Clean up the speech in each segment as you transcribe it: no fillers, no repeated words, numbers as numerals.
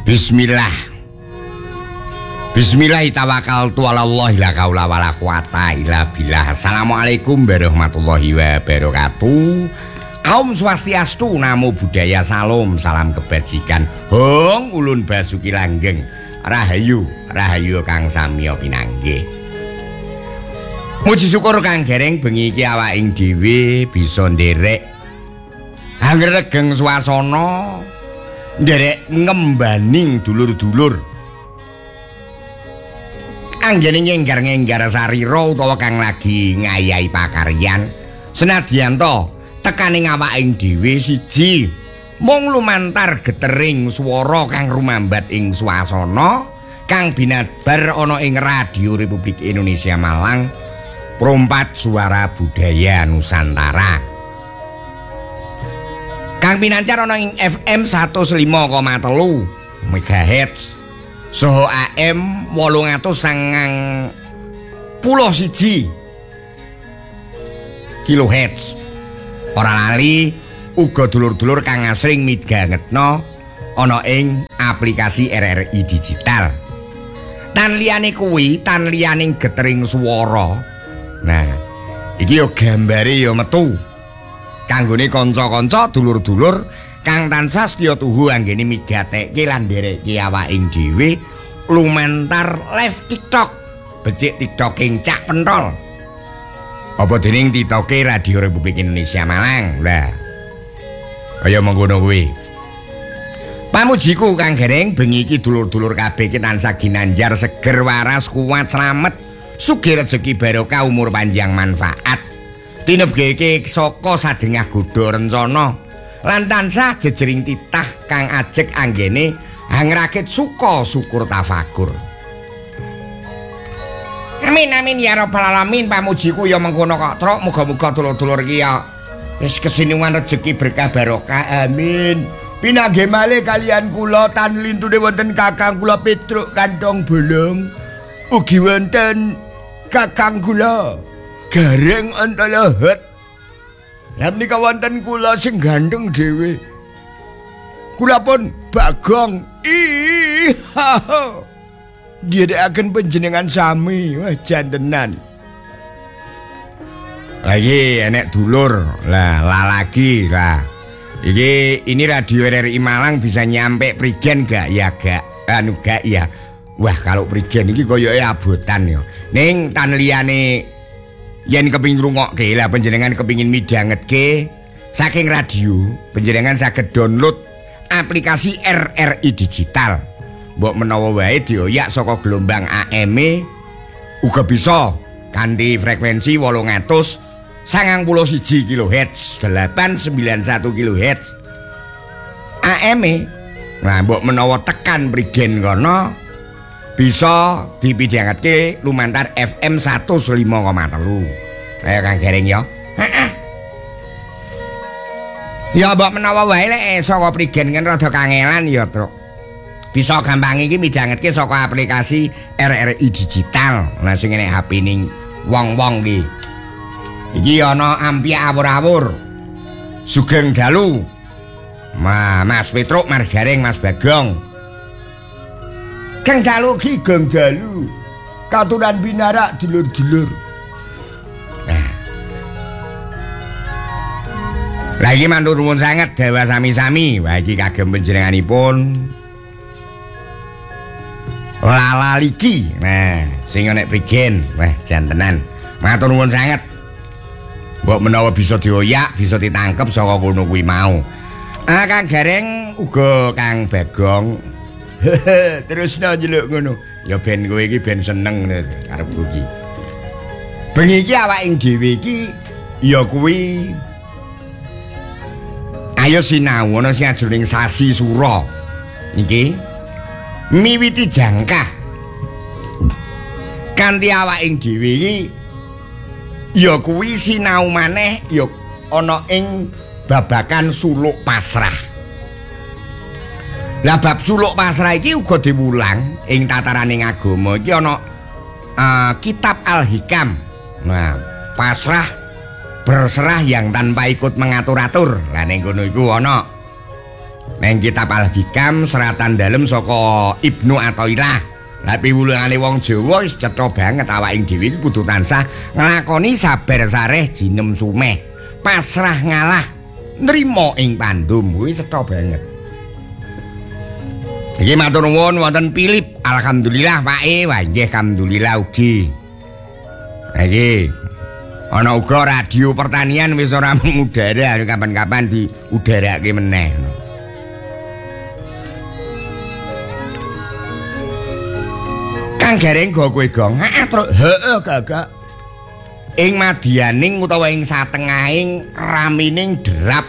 Bismillah. Bismillahirrahmanirrahim. Wallahi la qaula wala quwata illa billah. Assalamualaikum warahmatullahi wabarakatuh. Aum Swastiastu, Namo Buddhaya, salam kebajikan. Hong ulun basuki langgeng. Rahayu, rahayu kang samya pinanggih. Muji syukur kang gereng bengi iki awaking dhewe bisa nderek angregeng swasana, nderek ngembaning dulur-dulur. Anggene ngenggar-ngenggar sarira utawa kang lagi ngayahi pakaryan, senadyan to tekaning awaking dhewe siji mung lumantar getering swara kang rumambat ing swasana kang binabar ana ing Radio Republik Indonesia Malang, Prompat Suara Budaya Nusantara. Kang pinancar ana ing FM 105,3 MHz saha AM 891 kHz. Ora lali uga dulur-dulur kang asring midhangetna ana ing aplikasi RRI Digital. Tan liyane kuwi, tan liyaning getering swara. Nah, iki yo gambare yo metu kanggone kanca-kanca dulur-dulur kang tansah setya tuhu anggene migatekke lan nderekke awaking dhewe lumantar live TikTok. Becik TikToking Cak Pentol. Apa dening TikToke Radio Republik Indonesia Malang. Lah. Kaya mengkono kuwi. Pamujiku kang gereng bengi iki dulur-dulur kabeh iki tansah ginanjar seger waras kuat slamet sugih rejeki barokah umur panjang manfaat. Tinebgeke saka sadengah godha rencana lan tansah jejering titah kang ajeg anggene angrakit suka syukur tafakur. Amin amin ya rabbal alamin. Pamujiku ya mengkono kok truk, muga-muga dulur-dulur iki ya wis kesinungan rejeki berkah barokah. Amin. Pinanggih malih kalian kula tan lintune wonten kakang kula Petruk Kantong Bolong. Ugi wonten kakang kula Gareng Antalahat. Lah menika wonten kula sing ganteng dhewe. Kula pun Bagong. Didekaken panjenengan sami, wah jantenan. Lagi enek dulur, lah lagi lah. Ini Radio RRI Malang bisa nyampe prigen gak ya gak? Anu gak ya. Wah kalau prigen iki koyoke abotan ya. Ning tan liyane yen kepengin ngrungokke lah panjenengan kepengin midhangetke saking radio, panjenengan saged download aplikasi RRI Digital. Mbok menawa wae dioyak saka gelombang AM uga bisa kanthi frekuensi 891 kHz 891 kHz AM. Nah mbok menawa tekan prigen kono bisa dipidhangetke lumantar FM 105,3. Ayo Kang Gereng ya. Heeh. Ya mbok menawa wae lek saka prigen kan rada kangelan ya, Truk. Bisa gampang iki midhangetke saka aplikasi RRI Digital. Nah sing enek HP ning wong-wong iki. Iki ana Ampia awur-awur. Sugeng dalu. Mas Petruk Margareng Mas Bagong. Kang dalu ki geng dalu. Katuran binarak dulur-dulur. Nah. Lagi matur nuwun sanget dawa sami-sami. Wah iki kagem panjenenganipun Lalaliki. Nah, sing nek prigen, wah jantenan. Matur nuwun sanget. Mbok menawa bisa dioyak, bisa ditangkep saka kono kuwi mau. Kang Gareng uga Kang Bagong. Terus njeluk ngono. Ya ben kowe iki ben seneng karepku iki. Bengi iki awaking dhewe iki ya kuwi ayo sinau ana sing ajroning sasi sura. Niki miwiti jangkah kanthi awaking dhewe iki ya kuwi sinau maneh ya ana ing babakan suluk pasrah. Lah bab suluk pasrah iki uga diwulang ing tataraning agama iki ana kitab Al-Hikam. Nah, pasrah berserah yang tanpa ikut mengatur-atur. Lah ning kono iku ana. Neng kitab Al-Hikam seratan dalem saka Ibnu Athaillah. Lah piwulungane wong Jawa wis cetha banget awake dhewe iki kudu tansah nglakoni sabar sareh jinem sumeh, pasrah ngalah, nrimo ing pandum kuwi cetha banget. Iki matur nuwun wonten Philip. Alhamdulillah Pak wah nggih alhamdulillah ugi. Iki ana uga radio pertanian wis ora mengudara kapan-kapan diudarake meneh. Kang Gareng go kowe gong. Heeh Gagak. Ing madyaning utawa ing satengahing ramining derap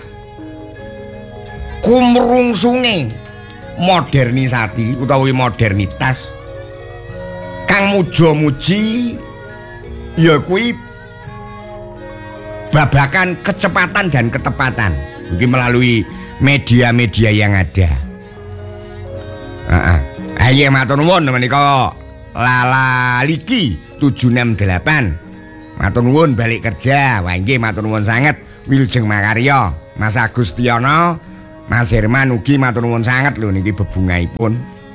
kumrungsunge modernisasi utawa modernitas kang muja-muji ya kuwi babakan kecepatan dan ketepatan mungkin melalui media-media yang ada. Ayo matur nuwun menika Lala Liki 768. Matur nuwun balik kerja. Wah nggih matur nuwun sanget Wilujeng Makarya. Mas Agustiono, Mas Herman ugi matur nuwun sanget lho niki bebungahipun.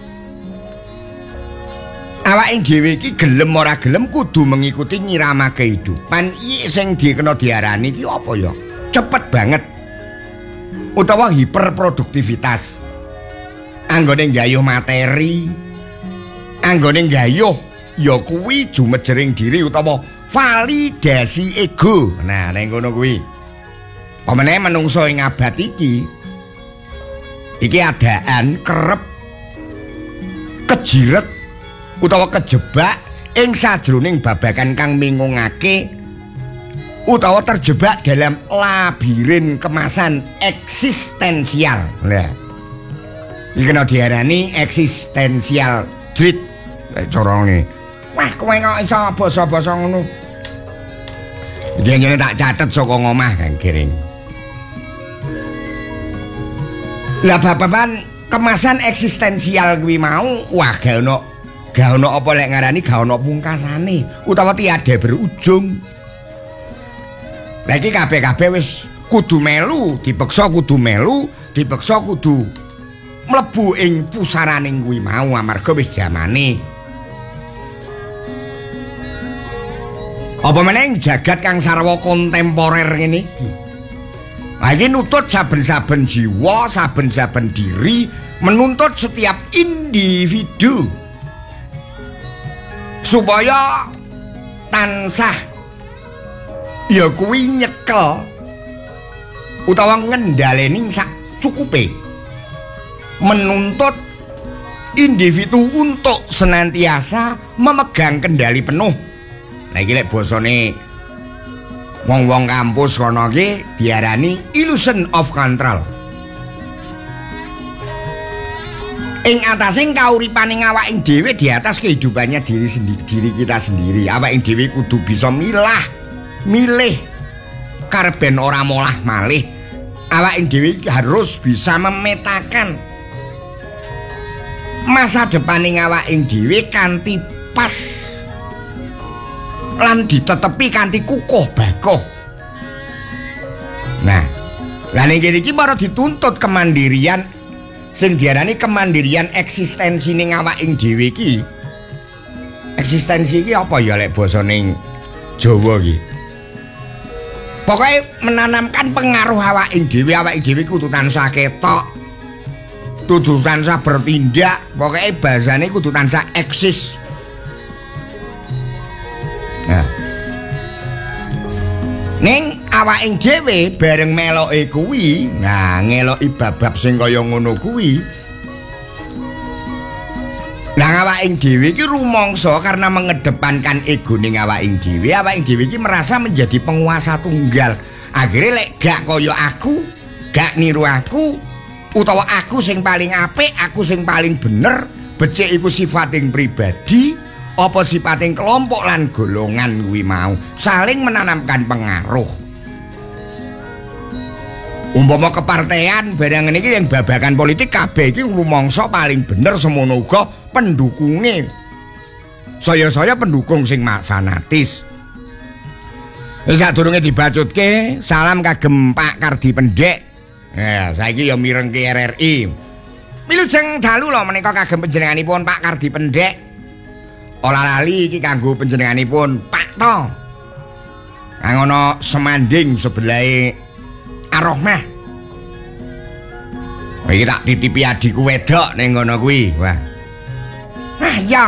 Awake dhewe iki gelem ora gelem kudu mengikuti nyirama kehidupan iki sing dikena diarani iki apa ya? Cepet banget. Utawa hiperproduktivitas. Anggone nggayuh materi, anggone nggayuh ya kuwi jumejering diri utawa validasi ego. Nah, ning ngono kuwi. Pemene menungso ing abad iki adaan kerep kejiret utawa kejebak ing sajroning babagan kang mingungake utawa terjebak dalam labirin kemasan eksistensial. Lah. Iki kena diarani eksistensial dread carane. Wah, kowe kok iso basa-basa ngono. Iki jane tak catet saka ngomah Kang Giring. Lah babagan kemasan eksistensial kuwi mau wah gak ono apa lek ngarani gak ono pungkasane utawa tiada berujung. Lah iki kabeh-kabeh wis kudu melu, dipeksa kudu melu, dipeksa kudu mlebu ing pusaraning kuwi mau amarga wis jamane. Apa meneh jagat kang sarwa kontemporer ngene iki. Lah iki nutut saben-saben jiwa, saben-saben diri, menuntut setiap individu supaya tansah ya kuwi nyekel utawa ngendhaleni sak cukupe. Menuntut individu untuk senantiasa memegang kendali penuh. Nah iki lek basane wong-wong kampus kono iki diarani illusion of control. Ing atasing kauripaning awake dhewe di atas kehidupannya diri kita sendiri. Awake dhewe kudu bisa milih karben ora molah malih. Awake dhewe harus bisa memetakan masa depaning awake dhewe kanthi pas lan ditetepi kanthi kukuh bakuh. Nah, lan iki baru dituntut kemandirian sing diarani kemandirian eksistensi ning awake dhewe iki. Eksistensi iki apa ya lek basane Jawa iki? Pokoke menanamkan pengaruh awake dhewe kudu tansah ketok. Kudu tansah bertindak, pokoke bahasane kudu tansah eksis. Nah. Ning awake dhewe bareng meloke kuwi, nah ngeloki bab-bab sing kaya ngono kuwi. Lah awake dhewe iki rumangsa karena mengedepankan ego ning awake dhewe iki merasa menjadi penguasa tunggal. Akhire lek gak kaya aku, gak niru aku, utawa aku sing paling apik, aku sing paling bener, becik iku sifating pribadi, apa sifating kelompok lan golongan kuwi mau saling menanamkan pengaruh. Umpama kepartean barang niki yang babakan politik kabeh iki rumangsa paling bener semono uga pendukunge. Saya pendukung sing fanatis. Wis sadurunge dibacutke, salam kagem Pak Kardi Pendek. Ya, saiki ya mirengke RRI. Wilujeng dalu lho menika kagem panjenenganipun Pak Kardi Pendek. Ola lali iki kanggo panjenenganipun Pak To. Kang ana semanding sebelahe Ar-Rahmah. Iki tak titipi adikku wedok ning ngono kuwi. Wah. Nah, ya.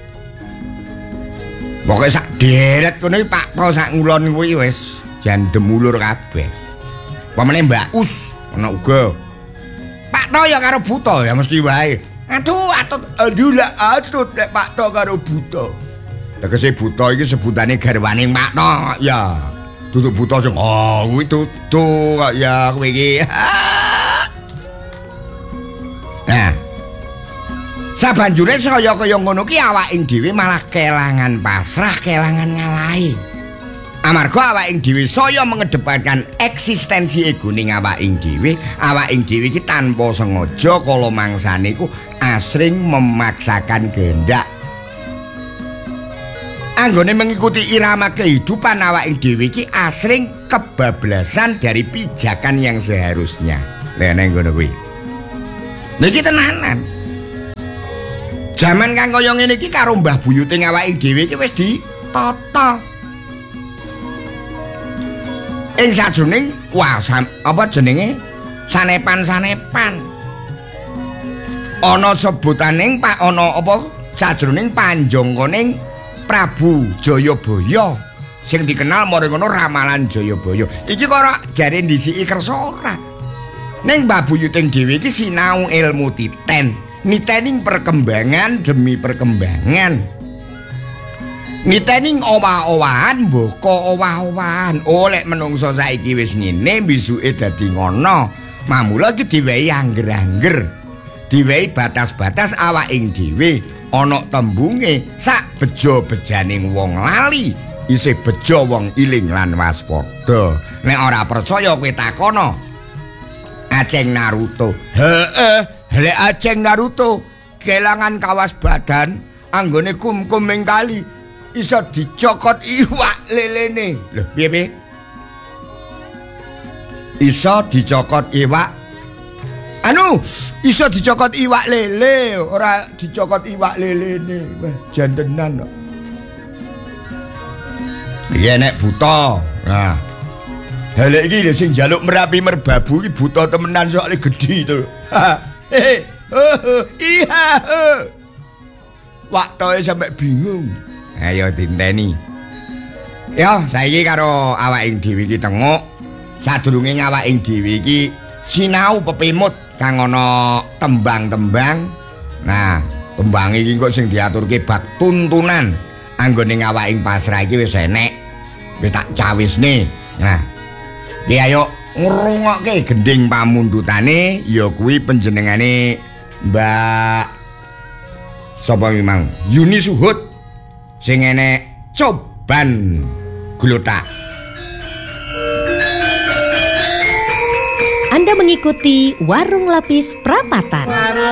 Pokoke sak deret kono iki Pak To sak ngulon kuwi wis jandem ulur kabeh. Pamane Mbak Us ana uga. Pak To ya karo Buta ya mesti wae. Aduh lah atut nek Pak To karo Buta. Tegese Buta iki sebutane garwane Pak To ya. Dudu Buta sing kuwi dudu kok ya kowe iki. Nah. Sabanjure saya kaya ngono ki awaking dhewe malah kelangan pasrah, kelangan ngalahi. Amarga awaking dhewe saya mengedepankan eksistensi egoning awaking dhewe iki tanpa sengaja kala mangsane iku asring memaksakan kehendak. Anggone mengikuti irama kehidupan awaking dhewe iki asring kebablasan dari pijakan yang seharusnya. Lah nek ngono kuwi. Niki tenanan. Jaman kang kaya ngene iki karo mbah buyuting awaking dhewe iki wis ditata. Ing sajroning apa jenenge sanepan-sanepan. Ana sebutaning Pak ana apa sajroning panjangkaning Prabu Jayabaya sing dikenal mare ngono Ramalan Jayabaya. Iki kok jare ndisiki kersa ora. Ning mbah buyuting dhewe iki sinau ilmu titen. Nitening perkembangan demi perkembangan. Nitening owah-owahan mboko owah-owahan. Lek menungso saiki wis ngene bisuke dadi ngono. Mamula iki diwehi angger-angger. Diwehi batas-batas awaking dhewe ana tembunge sak beja-bejaning wong lali isih beja wong iling lan waspada. Nek ora percaya kowe takono Aceng Naruto. Lek Aceng Naruto kelangan kawas badan anggone kum-kum ing kali iso dicokot iwak lelene. Lho piye? Iso dicokot iwak. Iso dicokot iwak lele, ora dicokot iwak lelene. Wah, jantenan kok. Iya nek buta. Nah. Lek iki lho sing njaluk Merapi Merbabu iki buta temenan soalnya gedhi to. Iya. Waktoe sampe bingung. Ayo dinteni. Ya, saiki karo awaking dhewe iki tenguk. Sadurunge awaking dhewe iki sinau pepimut kang ana tembang-tembang. Nah, tembang iki kok sing diaturke bab tuntunan. Anggone awaking pasrah iki wis enek. Wis tak cawisne. Nah, iki ayo ngrungokke gending pamundutane ya kuwi panjenengane Mbak sapa memang Yuni Suhud sing enek coban glutak. Anda mengikuti Warung Lapis Prapatan.